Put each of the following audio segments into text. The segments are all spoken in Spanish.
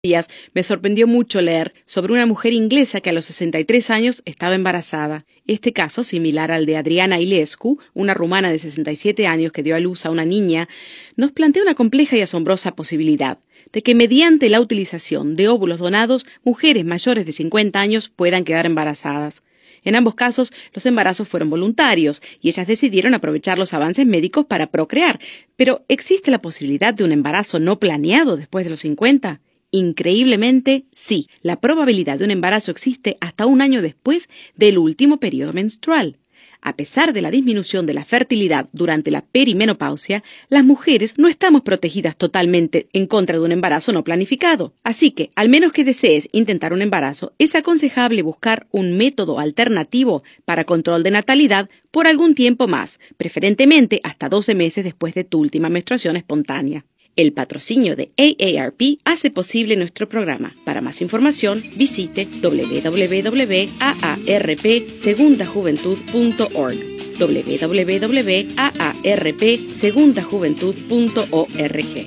días me sorprendió mucho leer sobre una mujer inglesa que a los 63 años estaba embarazada. Este caso, similar al de Adriana Ilescu, una rumana de 67 años que dio a luz a una niña, nos plantea una compleja y asombrosa posibilidad de que mediante la utilización de óvulos donados, mujeres mayores de 50 años puedan quedar embarazadas. En ambos casos, los embarazos fueron voluntarios y ellas decidieron aprovechar los avances médicos para procrear. Pero, ¿existe la posibilidad de un embarazo no planeado después de los 50? Increíblemente, sí. La probabilidad de un embarazo existe hasta un año después del último periodo menstrual. A pesar de la disminución de la fertilidad durante la perimenopausia, las mujeres no estamos protegidas totalmente en contra de un embarazo no planificado. Así que, al menos que desees intentar un embarazo, es aconsejable buscar un método alternativo para control de natalidad por algún tiempo más, preferentemente hasta 12 meses después de tu última menstruación espontánea. El patrocinio de AARP hace posible nuestro programa. Para más información, visite www.aarpsegundajuventud.org www.aarpsegundajuventud.org.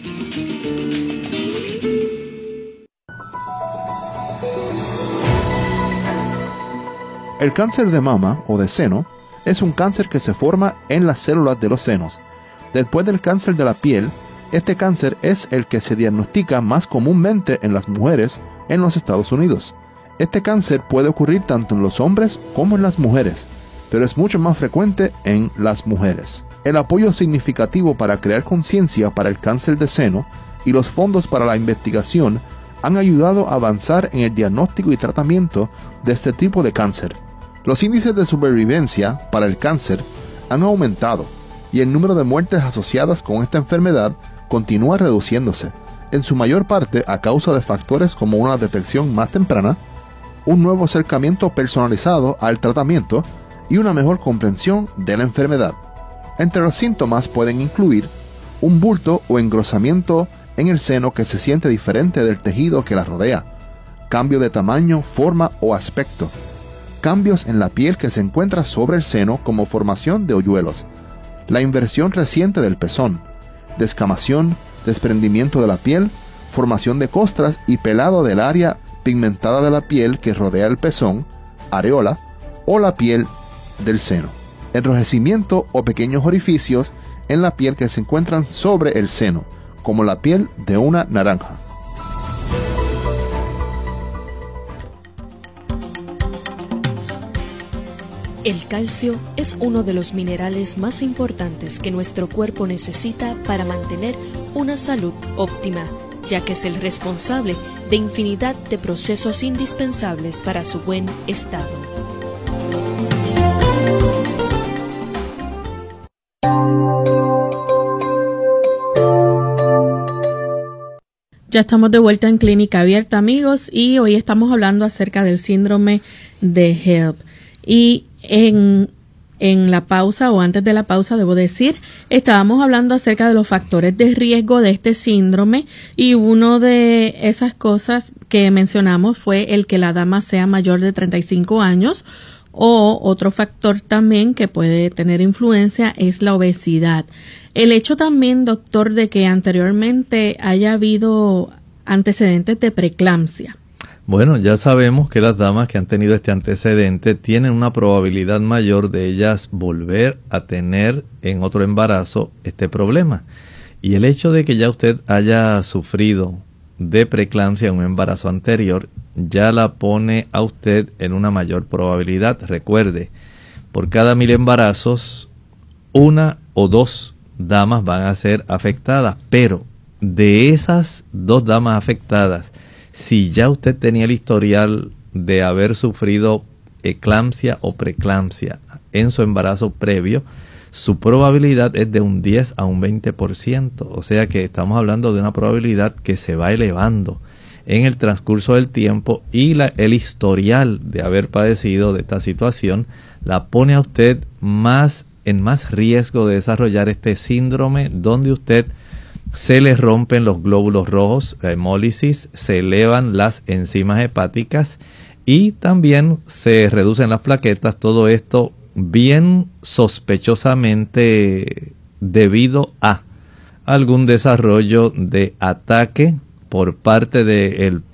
El cáncer de mama o de seno es un cáncer que se forma en las células de los senos. Después del cáncer de la piel, este cáncer es el que se diagnostica más comúnmente en las mujeres en los Estados Unidos. Este cáncer puede ocurrir tanto en los hombres como en las mujeres, pero es mucho más frecuente en las mujeres. El apoyo significativo para crear conciencia para el cáncer de seno y los fondos para la investigación han ayudado a avanzar en el diagnóstico y tratamiento de este tipo de cáncer. Los índices de supervivencia para el cáncer han aumentado y el número de muertes asociadas con esta enfermedad continúa reduciéndose, en su mayor parte a causa de factores como una detección más temprana, un nuevo acercamiento personalizado al tratamiento y una mejor comprensión de la enfermedad. Entre los síntomas pueden incluir un bulto o engrosamiento en el seno que se siente diferente del tejido que la rodea, cambio de tamaño, forma o aspecto, cambios en la piel que se encuentra sobre el seno como formación de hoyuelos, la inversión reciente del pezón, descamación, desprendimiento de la piel, formación de costras y pelado del área pigmentada de la piel que rodea el pezón, areola o la piel del seno, enrojecimiento o pequeños orificios en la piel que se encuentran sobre el seno, como la piel de una naranja. El calcio es uno de los minerales más importantes que nuestro cuerpo necesita para mantener una salud óptima, ya que es el responsable de infinidad de procesos indispensables para su buen estado. Ya estamos de vuelta en Clínica Abierta, amigos, y hoy estamos hablando acerca del síndrome de HELLP. Y en la pausa o antes de la pausa, debo decir, estábamos hablando acerca de los factores de riesgo de este síndrome y uno de esas cosas que mencionamos fue el que la dama sea mayor de 35 años o otro factor también que puede tener influencia es la obesidad. El hecho también, doctor, de que anteriormente haya habido antecedentes de preeclampsia. Bueno, ya sabemos que las damas que han tenido este antecedente tienen una probabilidad mayor de ellas volver a tener en otro embarazo este problema. Y el hecho de que ya usted haya sufrido de preeclampsia en un embarazo anterior, ya la pone a usted en una mayor probabilidad. Recuerde, por cada 1000 embarazos, 1 o 2 damas van a ser afectadas, pero de esas 2 damas afectadas, si ya usted tenía el historial de haber sufrido eclampsia o preeclampsia en su embarazo previo, su probabilidad es de un 10 a un 20%. O sea que estamos hablando de una probabilidad que se va elevando en el transcurso del tiempo y el historial de haber padecido de esta situación la pone a usted en más riesgo de desarrollar este síndrome donde usted se le rompen los glóbulos rojos, la hemólisis, se elevan las enzimas hepáticas y también se reducen las plaquetas. Todo esto bien sospechosamente debido a algún desarrollo de ataque por parte del